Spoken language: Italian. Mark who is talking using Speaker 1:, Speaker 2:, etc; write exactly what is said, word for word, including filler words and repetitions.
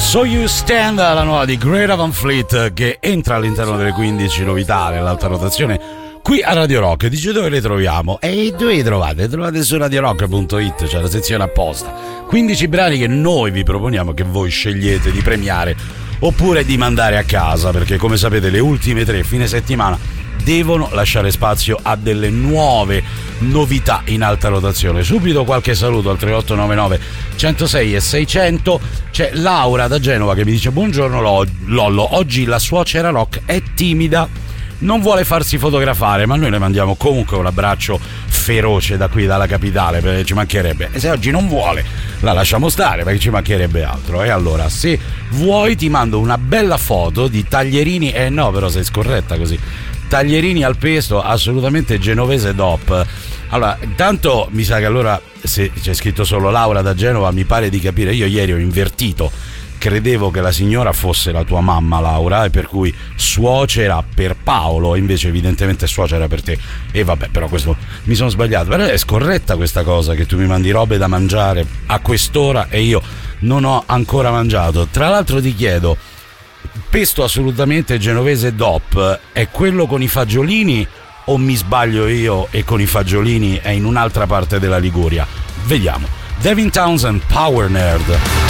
Speaker 1: So You Stand, la nuova di Greta Van Fleet, che entra all'interno delle quindici novità nell'alta rotazione qui a Radio Rock. Dice dove le troviamo? E dove le trovate? Le trovate su radio rock punto it, c'è la sezione apposta. quindici brani che noi vi proponiamo, che voi scegliete di premiare oppure di mandare a casa, perché come sapete le ultime tre fine settimana devono lasciare spazio a delle nuove novità in alta rotazione. Subito qualche saluto al tre otto nove nove centosei e seicento. C'è Laura da Genova che mi dice: buongiorno Lollo, oggi la suocera rock è timida, non vuole farsi fotografare, ma noi le mandiamo comunque un abbraccio feroce da qui, dalla capitale, perché ci mancherebbe. E se oggi non vuole la lasciamo stare, perché ci mancherebbe altro. E allora se vuoi ti mando una bella foto di taglierini. Eh no, però sei scorretta così. Taglierini al pesto, assolutamente genovese D O P. Allora, intanto mi sa che allora, se c'è scritto solo Laura da Genova, mi pare di capire, io ieri ho invertito, credevo che la signora fosse la tua mamma Laura, e per cui suocera per Paolo, invece evidentemente suocera per te. E vabbè, però questo mi sono sbagliato. Però è scorretta questa cosa, che tu mi mandi robe da mangiare a quest'ora e io non ho ancora mangiato. Tra l'altro ti chiedo, pesto assolutamente genovese D O P è quello con i fagiolini o mi sbaglio io e con i fagiolini è in un'altra parte della Liguria? Vediamo. Devin Townsend, Power Nerd.